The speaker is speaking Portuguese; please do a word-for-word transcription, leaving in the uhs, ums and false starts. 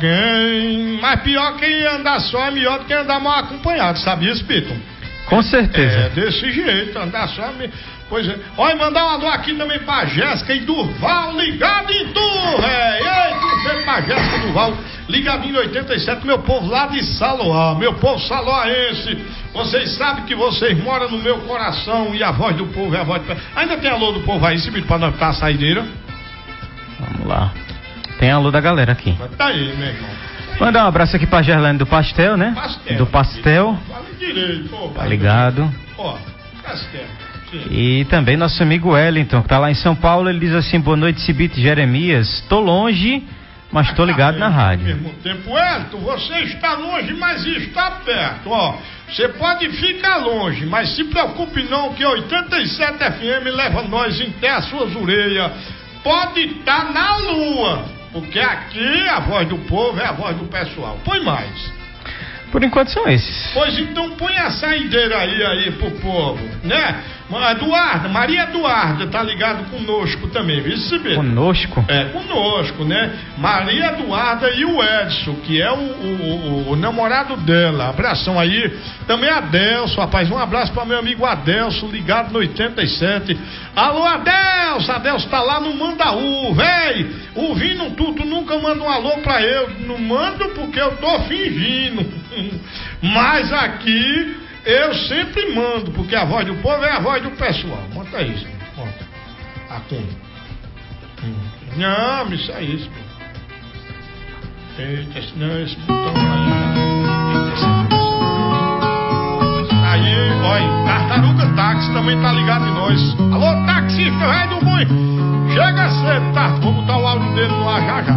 alguém. Mas pior que andar só é melhor do que andar mal acompanhado, sabia, Espírito? Com certeza. É, desse jeito, andar só. Pois é. Olha, mandar um alô aqui também pra Jéssica e Durval, ligado em tu, velho. Ei, tu vem pra Jéssica e Durval, ligadinho em oitenta e sete, meu povo lá de Saloá, meu povo saloaense. Vocês sabem que vocês moram no meu coração e a voz do povo é a voz do... Ainda tem alô do povo aí, Cibito, pra nós estar a saideira? Vamos lá. Tem alô da galera aqui. Tá aí, meu irmão. Mandar um abraço aqui pra Gerlane do Pastel, né? Pastel. Do Pastel. Fala direito, pô. Tá ligado? Ó, Pastel. Sim. E também nosso amigo Wellington, que tá lá em São Paulo, ele diz assim: boa noite, Cibito e Jeremias. Tô longe, mas tô ligado na rádio. Ao mesmo tempo, Wellington, você está longe, mas está perto, ó. Você pode ficar longe, mas se preocupe não, que oitenta e sete F M leva nós em até as suas orelhas. Pode estar na lua, porque aqui a voz do povo é a voz do pessoal. Põe mais. Por enquanto são esses. Pois então põe a saideira aí, aí pro povo, né? Eduarda, Maria Eduarda tá ligado conosco também, viu, Cibito? Conosco? É, conosco, né? Maria Eduarda e o Edson, que é o, o, o, o namorado dela. Abração aí. Também Adelso, rapaz, um abraço para meu amigo Adelso, ligado no oitenta e sete. Alô, Adelso, Adelso tá lá no Mandaú, véi, ouvindo tudo, nunca manda um alô pra eu. Não mando porque eu tô fingindo. Mas aqui eu sempre mando, porque a voz do povo é a voz do pessoal. Monta isso, monta. A conta. Hum. Não, isso é isso. Eita, não, esse botão aí. Aí, olha, Tartaruga Táxi também tá ligado em nós. Alô, taxista, velho do boi. Chega cedo, tá? Vou botar o áudio dele no ar já já.